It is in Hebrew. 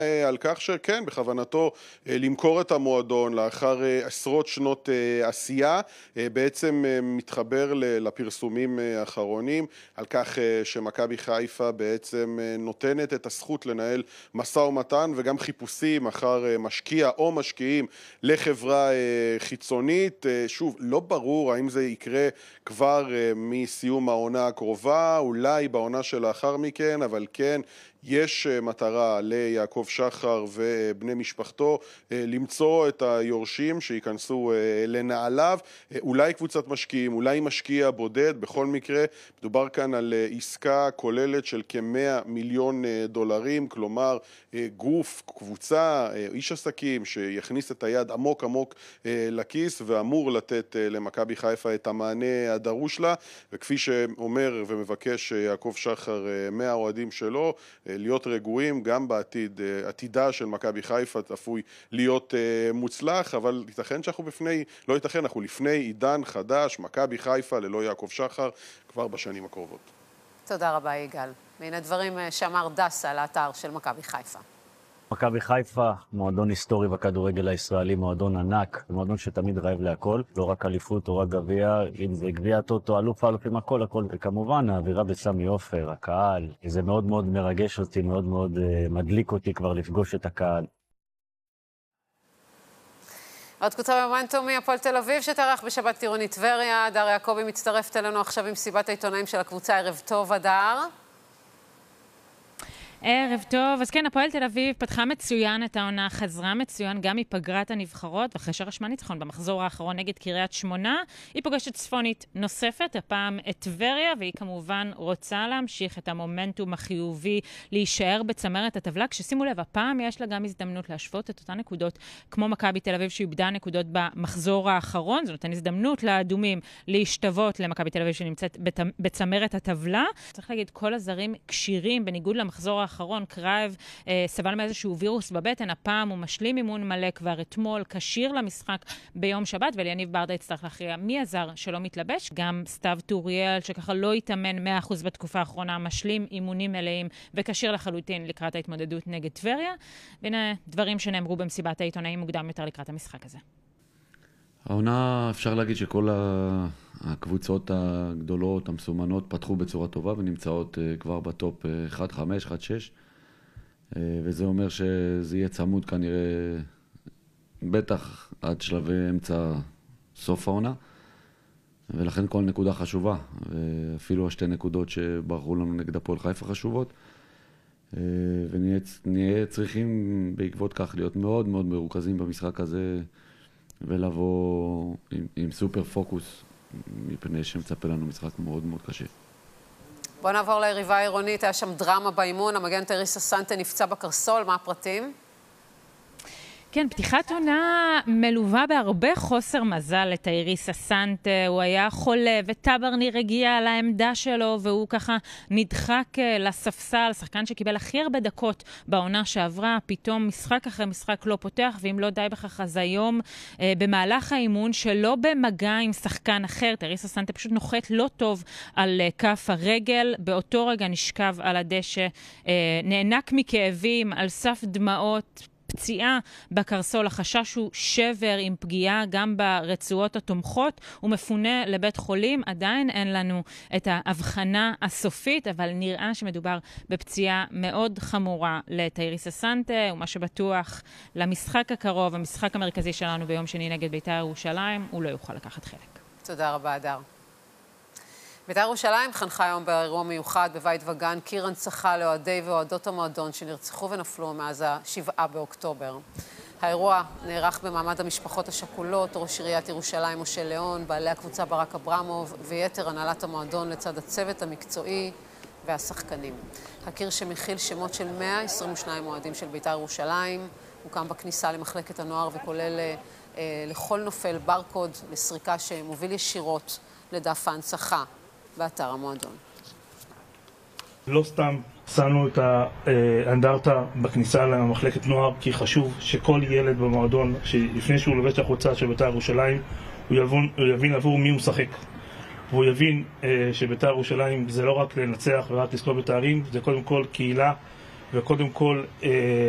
על כך שכן, בכוונתו למכור את המועדון לאחר עשרות שנות עשייה. בעצם מתחבר לפרסומים האחרונים על כך שמכבי חיפה בעצם נותנת את הזכות לנהל משא ומתן וגם חיפושים אחר משקיע או משקיעים לחברה חיצונית. שוב, לא ברור האם זה יקרה כבר מסיום העונה הקרובה, אולי בעונה שלאחר מכן, אבל כן, יש מטרה ליעקב שחר ובני משפחתו למצוא את היורשים שיכנסו לנעליו, אולי קבוצת משקיעים, אולי משקיע בודד. בכל מקרה מדובר כאן על עסקה כוללת של כ100 מיליון דולרים, כלומר גוף, קבוצה, איש עסקים שיכניס את היד עמוק עמוק לכיס ואמור לתת למכבי חיפה את המענה הדרוש לה, וכפי שאומר ומבקש יעקב שחר מהאוהדים שלו, להיות רגועים גם בעתיד. עתידה של מכבי חיפה צפוי להיות מוצלח, אבל ייתכן שאנחנו לא ייתכן, אנחנו לפני עידן חדש, מכבי חיפה ללא יעקב שחר כבר בשנים הקרובות. תודה רבה יגאל. והנה דברים שאמר דס על האתר של מכבי חיפה. מכבי חיפה, מועדון היסטורי בכדורגל הישראלי, מועדון ענק, מועדון שתמיד רעב להכל, לא רק אליפות או רק גביע, אם זה גביע טוטו, אלופים, הכל, וכמובן האווירה בסמי עופר, הקהל, זה מאוד מאוד מרגש אותי, מאוד מאוד מדליק אותי כבר לפגוש את הקהל. עוד קבוצה במומנטום מהפועל תל אביב שתארח בשבת טירונית טבריה. הדר יעקבי מצטרפת אלינו עכשיו עם סיבת העיתונאים של הקבוצה. ערב טוב, הדר. ערב טוב. אז כן, הפועל תל אביב פתחה מצוין את העונה, חזרה מצוין גם מפגרת הנבחרות, ואחרי שרשמה ניצחון במחזור האחרון נגד קריית שמונה, היא פוגשת צפונית נוספת, הפעם את טבריה, והיא כמובן רוצה להמשיך את המומנטום החיובי, להישאר בצמרת הטבלה, כששימו לב, הפעם יש לה גם הזדמנות להשוות את אותן נקודות, כמו מכבי תל אביב שאיבדה נקודות במחזור האחרון, זו נותן הזדמנות לאדומים להשתוות למכבי תל אביב שנמצאת בצמרת הטבלה. צריך להגיד, כל הזרים קשירים, בניגוד למחזור האחרון, קרייב סבל מאיזשהו וירוס בבטן, הפעם הוא משלים אימון מלא כבר אתמול, כשיר למשחק ביום שבת, וליניב ברדה יצטרך להכריע מי הזר שלא מתלבש. גם סתיו טוריאל, שככה לא יתאמן 100% בתקופה האחרונה, משלים אימונים מלאים וכשיר לחלוטין לקראת ההתמודדות נגד טבריה. והנה דברים שנאמרו במסיבת העיתונאים מוקדם יותר לקראת המשחק הזה. העונה, אפשר להגיד שכל הקבוצות הגדולות, המסומנות, פתחו בצורה טובה ונמצאות כבר בטופ 1-5, 1-6. וזה אומר שזה יהיה צמוד כנראה בטח עד שלבי אמצע סוף העונה. ולכן כל נקודה חשובה. ואפילו השתי נקודות שברחו לנו נגד הפועל חיפה חשובות. ונהיה צריכים בעקבות כך להיות מאוד מאוד מרוכזים במשחק הזה, ולבוא עם סופר פוקוס, מפני שמצפה לנו משחק מאוד מאוד קשה. בוא נעבור ליריבה העירונית. היה שם דרמה באימון, המגן תריסה סנטה נפצע בקרסול. מה הפרטים? כן, פתיחת עונה מלווה בהרבה חוסר מזל לתייריסה סנטה. הוא היה חולה וטברניר הגיע על העמדה שלו והוא ככה נדחק לספסל, שחקן שקיבל הכי הרבה דקות בעונה שעברה, פתאום משחק אחרי משחק לא פותח, ואם לא די בכך אז היום במהלך האימון שלא במגע עם שחקן אחר, תייריסה סנטה פשוט נוחת לא טוב על כף הרגל, באותו רגע נשכב על הדשא, נענק מכאבים, על סף דמעות, פציעה בקרסול, החשש הוא שבר עם פגיעה גם ברצועות התומכות, הוא מפונה לבית חולים, עדיין אין לנו את ההבחנה הסופית, אבל נראה שמדובר בפציעה מאוד חמורה לתייריסה סנטה, ומה שבטוח למשחק הקרוב, המשחק המרכזי שלנו ביום שני נגד בית"ר ירושלים, הוא לא יוכל לקחת חלק. תודה רבה, הדר. בית"ר ירושלים חנכה היום באירוע מיוחד בבית וגן קיר הנצחה לאוהדי ואוהדות המועדון שנרצחו ונפלו מאז ה-7 באוקטובר. האירוע נערך במעמד המשפחות השכולות, ראש עיריית ירושלים משה ליאון, בעלי הקבוצה ברק אברמוב ויתר הנהלת המועדון לצד הצוות המקצועי והשחקנים. הקיר שמכיל שמות של 122 אוהדים של בית"ר ירושלים, הוקם בכניסה למחלקת הנוער וכולל לכל נופל ברקוד לסריקה שמוביל ישירות לדף ההנצחה באתר המועדון. לא סתם שמנו את האנדרטה בכניסה למחלקת נוער, כי חשוב שכל ילד במועדון, שלפני שהוא לובש החולצה של בית"ר ירושלים, הוא יבין עבור מי הוא משחק. והוא יבין שבית"ר ירושלים זה לא רק לנצח ורק לזכות בתארים, זה קודם כל קהילה וקודם כל